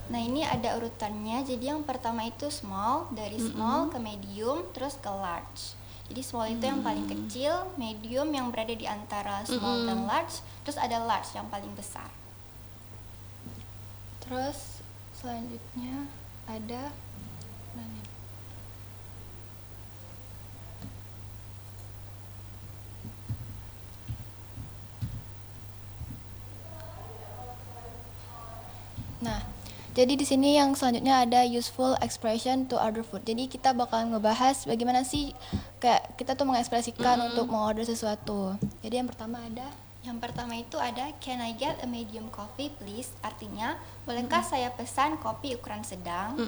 Nah, ini ada urutannya. Jadi yang pertama itu small, dari small ke medium, terus ke large. Jadi small itu yang paling kecil, medium yang berada di antara small dan large, terus ada large yang paling besar. Terus selanjutnya ada Nah, jadi di sini yang selanjutnya ada useful expression to order food. Jadi kita bakal ngebahas bagaimana sih kayak kita tuh mengekspresikan untuk mengorder sesuatu. Jadi yang pertama itu ada can I get a medium coffee please? Artinya, bolehkah saya pesan kopi ukuran sedang?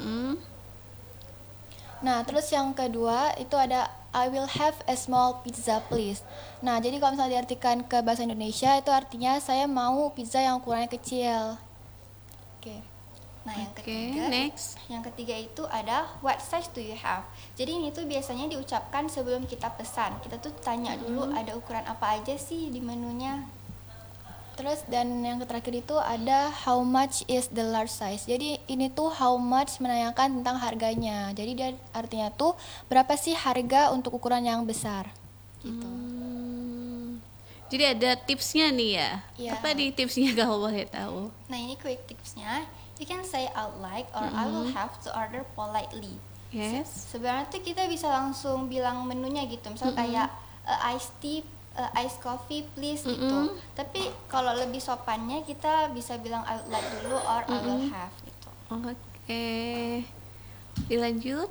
Nah, terus yang kedua itu ada I will have a small pizza please. Nah, jadi kalau misalnya diartikan ke bahasa Indonesia itu artinya saya mau pizza yang ukurannya kecil. Oke. Nah, yang ketiga itu ada what size do you have? Jadi ini tuh biasanya diucapkan sebelum kita pesan. Kita tuh tanya dulu ada ukuran apa aja sih di menunya. Terus dan yang terakhir itu ada how much is the large size. Jadi ini tuh how much menanyakan tentang harganya. Jadi dia artinya tuh berapa sih harga untuk ukuran yang besar. Gitu. Jadi ada tipsnya nih ya? Iya. Apa di tipsnya kalau boleh tahu? Nah, ini quick tipsnya. You can say I'd like or I will have to order politely. Yes. Sebenarnya tuh kita bisa langsung bilang menunya gitu. Misal kayak iced tea, iced coffee please gitu. Tapi kalau lebih sopannya kita bisa bilang I would like dulu or I will have gitu. Oke. Dilanjut.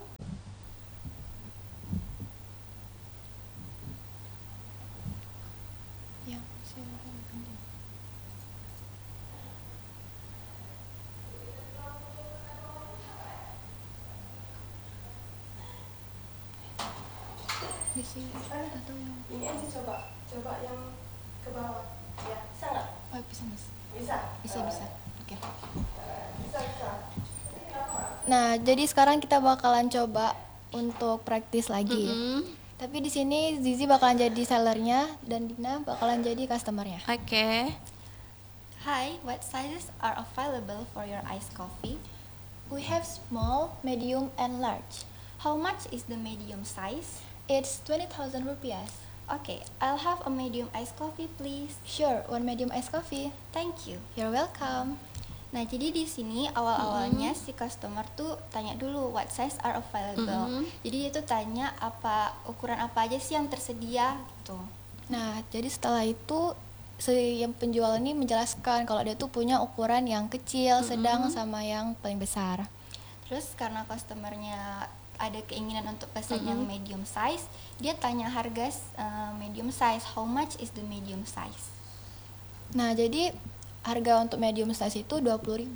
Di sini atau yang ini aja coba yang ke bawah ya, bisa nggak? Oh, bisa mas. Bisa. Oke. Bisa. Nah, jadi sekarang kita bakalan coba untuk praktis lagi. Tapi di sini Zizi bakalan jadi sellernya dan Dina bakalan jadi customernya. Oke. Hi, what sizes are available for your iced coffee? We have small, medium, and large. How much is the medium size? It's 20,000 rupiahs. Okay, I'll have a medium iced coffee, please. Sure, one medium iced coffee. Thank you. You're welcome. Nah, jadi di sini awal-awalnya si customer tuh tanya dulu what size are available. Jadi dia tuh tanya ukuran apa aja sih yang tersedia gitu. Nah, jadi setelah itu yang penjual ini menjelaskan kalau dia tuh punya ukuran yang kecil, sedang, sama yang paling besar. Terus karena customernya ada keinginan untuk pesan yang medium size, dia tanya harga medium size, how much is the medium size? Nah, jadi harga untuk medium size itu 20.000.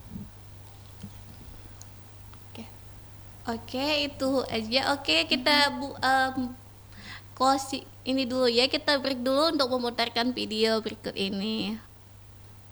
Oke, itu aja. Oke, kita close ini dulu ya. Kita break dulu untuk memutarkan video berikut ini.